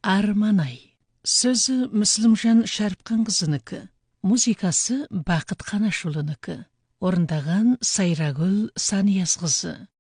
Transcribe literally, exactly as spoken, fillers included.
Арманай. Сөзі Мүслімжан Шәріпқанқызынікі, музыкасы Бақыт Қанашұлынікі. Орындаған Сайрагүл Саниясқызы.